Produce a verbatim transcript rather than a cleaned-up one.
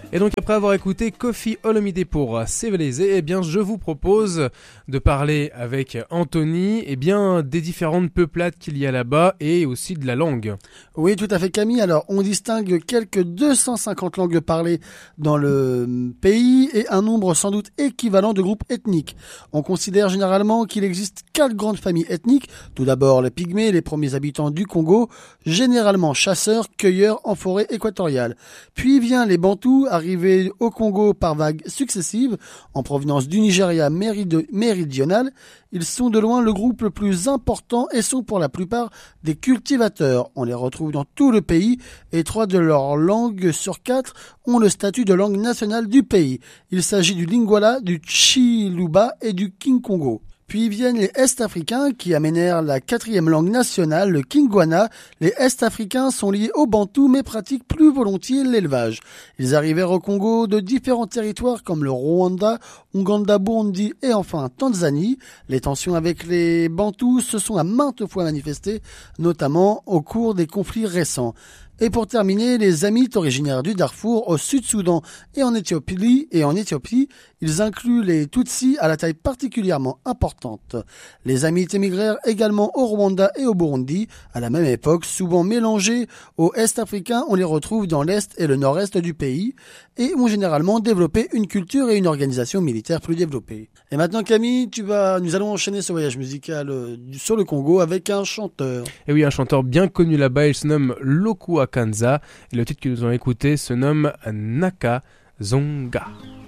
Et donc après avoir écouté Koffi Olomide pour Civilizé, eh bien je vous propose de parler avec Anthony eh bien, des différentes peuplades qu'il y a là-bas et aussi de la langue. Oui, tout à fait Camille. Alors on distingue quelques deux cent cinquante langues parlées dans le pays et un nombre sans doute équivalent de groupes ethniques. On considère généralement qu'il existe quatre grandes familles ethniques. Tout d'abord les Pygmées, les premiers habitants du Congo, généralement chasseurs, cueilleurs en forêt équatoriale. Puis vient les Bantous, arrivés au Congo par vagues successives, en provenance du Nigeria mérid- méridional. Ils sont de loin le groupe le plus important et sont pour la plupart des cultivateurs. On les retrouve dans tout le pays et trois de leurs langues sur quatre ont le statut de langue nationale du pays. Il s'agit du Lingala, du Chiluba et du Kikongo. Puis viennent les Est-Africains qui aménèrent la quatrième langue nationale, le Kingwana. Les Est-Africains sont liés aux Bantous mais pratiquent plus volontiers l'élevage. Ils arrivèrent au Congo de différents territoires comme le Rwanda, Ouganda, Burundi et enfin Tanzanie. Les tensions avec les Bantous se sont à maintes fois manifestées, notamment au cours des conflits récents. Et pour terminer, les Hamites originaires du Darfour au Sud-Soudan et en Éthiopie, et en Éthiopie, ils incluent les Tutsis à la taille particulièrement importante. Les Hamites émigrèrent également au Rwanda et au Burundi à la même époque, souvent mélangés aux Est-Africains. On les retrouve dans l'Est et le Nord-Est du pays et ont généralement développé une culture et une organisation militaire plus développée. Et maintenant Camille, tu vas, nous allons enchaîner ce voyage musical euh, sur le Congo avec un chanteur. Et oui, un chanteur bien connu là-bas, il se nomme Lokua Kanza et le titre que nous allons écouter se nomme Naka Zonga.